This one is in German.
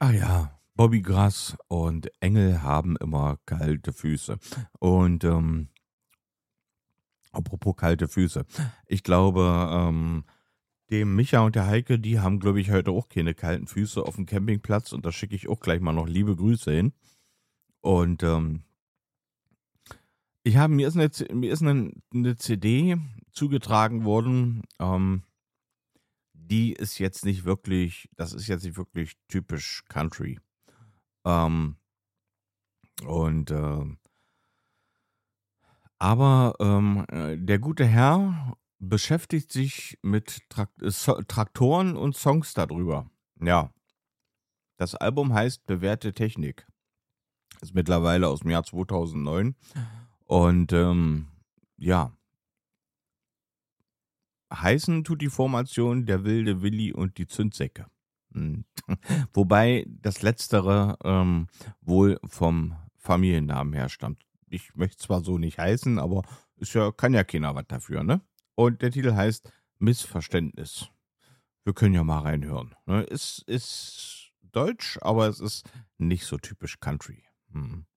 Ah ja, Bobby Grass und Engel haben immer kalte Füße. Und apropos kalte Füße. Ich glaube, dem Micha und der Heike, die haben, glaube ich, heute auch keine kalten Füße auf dem Campingplatz. Und da schicke ich auch gleich mal noch liebe Grüße hin. Und mir ist eine CD zugetragen worden. Die ist jetzt nicht wirklich, das ist jetzt nicht wirklich typisch Country. Ähm, und Aber, der gute Herr beschäftigt sich mit Traktoren und Songs darüber. Ja, das Album heißt „Bewährte Technik“. Ist mittlerweile aus dem Jahr 2009 und, ja, heißen tut die Formation „Der wilde Willi und die Zündsäcke“. Hm, wobei das Letztere, wohl vom Familiennamen her stammt. Ich möchte zwar so nicht heißen, aber ist ja kann ja keiner was dafür, ne? Und der Titel heißt „Missverständnis“. Wir können ja mal reinhören, ne? Ist deutsch, aber es ist nicht so typisch Country. Mhm.